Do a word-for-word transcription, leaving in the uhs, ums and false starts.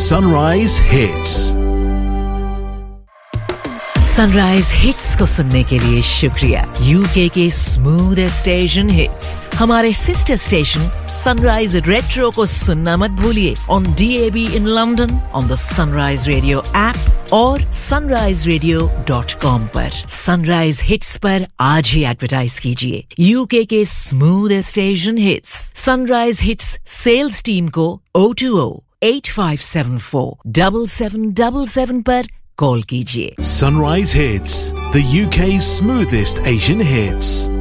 Sunrise Hits. Sunrise hits को सुनने के लिए शुक्रिया। यूके के स्मूथेस्ट एशियन हिट्स हमारे सिस्टर स्टेशन सनराइज रेट्रो को सुनना मत भूलिए on D A B in London, on the Sunrise Radio app और sunrise radio dot com पर। सनराइज हिट्स पर आज ही एडवर्टाइज कीजिए। यूके के smoothest Asian hits sunrise hits sales team को zero two zero eight five seven four seven seven seven seven पर call कीजिए। Sunrise Hits, the U K's smoothest Asian hits.